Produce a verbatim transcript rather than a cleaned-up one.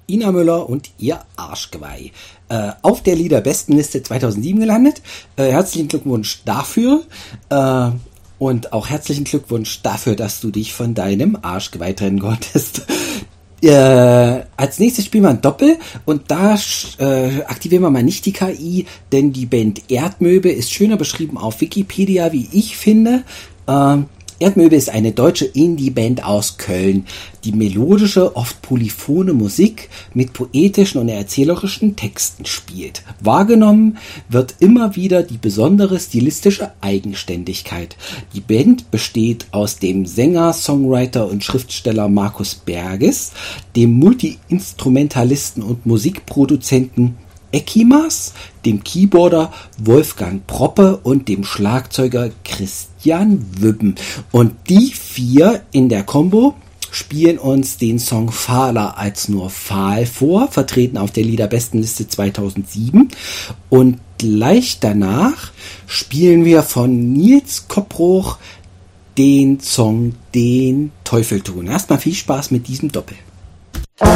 Ina Müller und ihr Arschgeweih. Äh, auf der Liederbestenliste zweitausendsieben gelandet. Äh, herzlichen Glückwunsch dafür. Äh, und auch herzlichen Glückwunsch dafür, dass du dich von deinem Arschgeweih trennen konntest. Äh, als nächstes spielen wir ein Doppel und da äh, aktivieren wir mal nicht die K I, denn die Band Erdmöwe ist schöner beschrieben auf Wikipedia, wie ich finde. Äh, Erdmöwe ist eine deutsche Indie-Band aus Köln, die melodische, oft polyphone Musik mit poetischen und erzählerischen Texten spielt. Wahrgenommen wird immer wieder die besondere stilistische Eigenständigkeit. Die Band besteht aus dem Sänger, Songwriter und Schriftsteller Markus Berges, dem Multi-Instrumentalisten und Musikproduzenten Ekimas, dem Keyboarder Wolfgang Proppe und dem Schlagzeuger Christian Wübben. Und die vier in der Combo spielen uns den Song Fahler als nur Fahl vor, vertreten auf der Liederbestenliste zweitausendsieben. Und gleich danach spielen wir von Nils Koppbruch den Song Den Teufel tun. Erstmal viel Spaß mit diesem Doppel.